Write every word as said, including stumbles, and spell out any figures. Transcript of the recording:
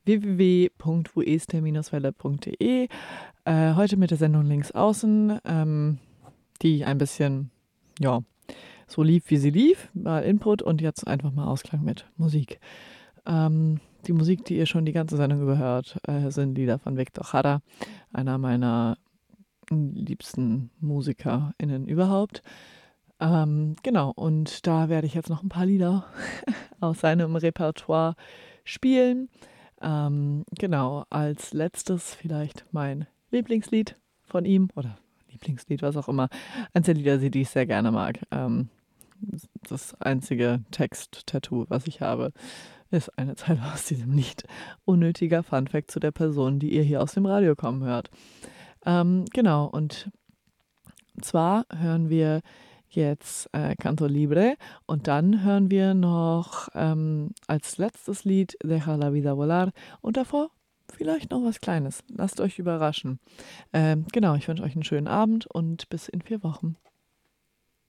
w w w punkt vueste welle punkt de. Äh, heute mit der Sendung Links außen, ähm, die ein bisschen, ja, so lief, wie sie lief, mal Input und jetzt einfach mal Ausklang mit Musik. Ähm, die Musik, die ihr schon die ganze Sendung überhört, äh, sind Lieder von Victor Jara, einer meiner liebsten MusikerInnen überhaupt. Ähm, genau, und da werde ich jetzt noch ein paar Lieder aus seinem Repertoire spielen. Ähm, genau, als letztes vielleicht mein Lieblingslied von ihm oder Lieblingslied, was auch immer. Eins der Lieder, die ich sehr gerne mag. Ähm, das einzige Text-Tattoo, was ich habe, ist eine Zeile aus diesem Lied. Unnötiger Funfact zu der Person, die ihr hier aus dem Radio kommen hört. Ähm, genau, und zwar hören wir jetzt äh, Canto Libre und dann hören wir noch ähm, als letztes Lied Deja la vida volar und davor vielleicht noch was Kleines. Lasst euch überraschen. Ähm, genau, ich wünsche euch einen schönen Abend und bis in vier Wochen.